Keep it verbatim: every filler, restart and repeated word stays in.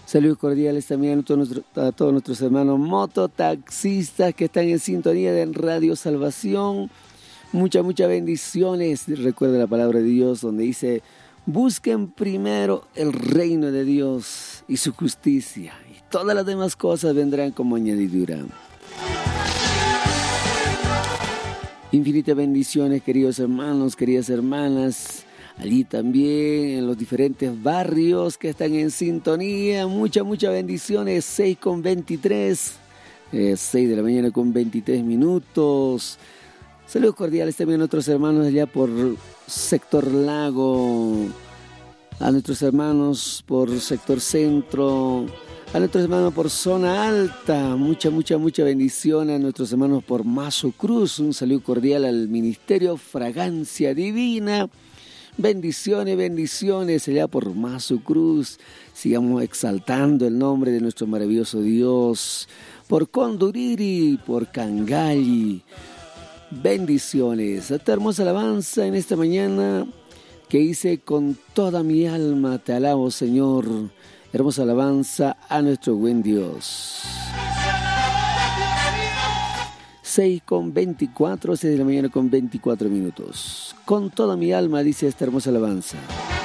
Saludos cordiales también a todos, nuestros, a todos nuestros hermanos mototaxistas que están en sintonía de Radio Salvación. Muchas, muchas bendiciones. Recuerda la palabra de Dios donde dice: busquen primero el reino de Dios y su justicia, y todas las demás cosas vendrán como añadidura. Infinitas bendiciones, queridos hermanos, queridas hermanas. Allí también en los diferentes barrios que están en sintonía. Muchas, muchas bendiciones. seis con veintitrés. Eh, seis de la mañana con veintitrés minutos. Saludos cordiales también a nuestros hermanos allá por sector Lago. A nuestros hermanos por sector Centro. A nuestros hermanos por Zona Alta. Mucha, mucha, mucha bendición a nuestros hermanos por Mazo Cruz. Un saludo cordial al Ministerio Fragancia Divina. Bendiciones, bendiciones allá por Mazo Cruz. Sigamos exaltando el nombre de nuestro maravilloso Dios. Por Conduriri, por Cangalli. Bendiciones. Esta hermosa alabanza en esta mañana que hice: con toda mi alma te alabo, Señor. Hermosa alabanza a nuestro buen Dios. seis con veinticuatro, seis de la mañana con veinticuatro minutos. Con toda mi alma, dice esta hermosa alabanza.